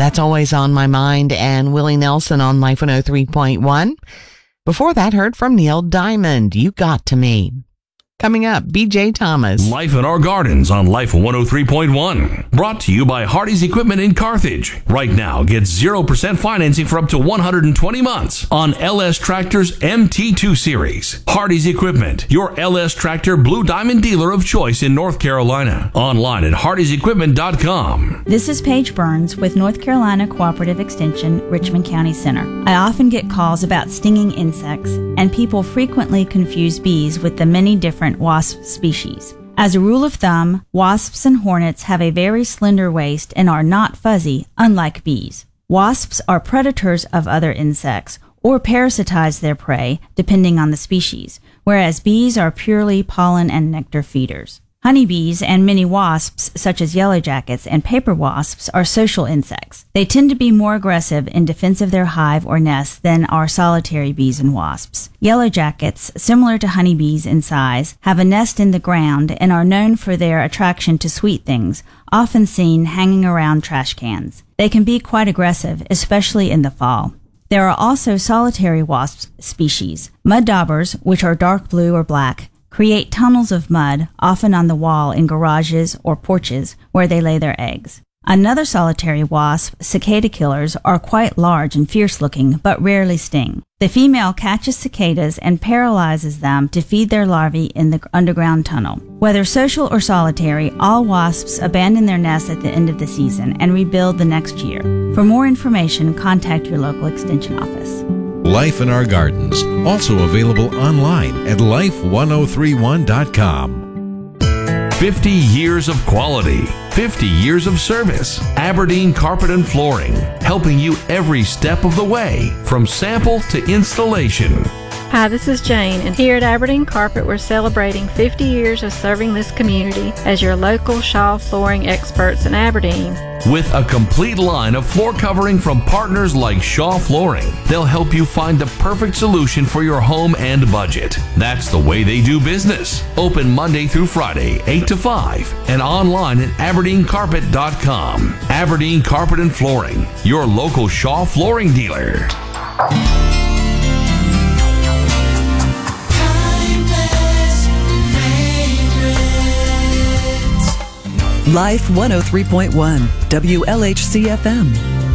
That's Always on My Mind, and Willie Nelson on Life 103.1. Before that, heard from Neil Diamond, You Got to Me. Coming up, BJ Thomas. Life in Our Gardens on Life 103.1. Brought to you by Hardy's Equipment in Carthage. Right now, get 0% financing for up to 120 months on LS Tractor's MT2 series. Hardy's Equipment, your LS Tractor Blue Diamond dealer of choice in North Carolina. Online at hardysequipment.com. This is Paige Burns with North Carolina Cooperative Extension, Richmond County Center. I often get calls about stinging insects, and people frequently confuse bees with the many different wasp species. As a rule of thumb, wasps and hornets have a very slender waist and are not fuzzy, unlike bees. Wasps are predators of other insects or parasitize their prey, depending on the species, whereas bees are purely pollen and nectar feeders. Honeybees and many wasps, such as yellow jackets and paper wasps, are social insects. They tend to be more aggressive in defense of their hive or nest than are solitary bees and wasps. Yellow jackets, similar to honeybees in size, have a nest in the ground and are known for their attraction to sweet things, often seen hanging around trash cans. They can be quite aggressive, especially in the fall. There are also solitary wasp species. Mud daubers, which are dark blue or black, create tunnels of mud, often on the wall in garages or porches, where they lay their eggs. Another solitary wasp, cicada killers, are quite large and fierce-looking, but rarely sting. The female catches cicadas and paralyzes them to feed their larvae in the underground tunnel. Whether social or solitary, all wasps abandon their nests at the end of the season and rebuild the next year. For more information, contact your local extension office. Life in Our Gardens, also available online at life1031.com. 50 years of quality, 50 years of service. Aberdeen Carpet and Flooring, helping you every step of the way, from sample to installation. Hi, this is Jane, and here at Aberdeen Carpet, we're celebrating 50 years of serving this community as your local Shaw flooring experts in Aberdeen. With a complete line of floor covering from partners like Shaw Flooring, they'll help you find the perfect solution for your home and budget. That's the way they do business. Open Monday through Friday, 8 to 5, and online at aberdeencarpet.com. Aberdeen Carpet and Flooring, your local Shaw Flooring dealer. Life 103.1, WLHC FM.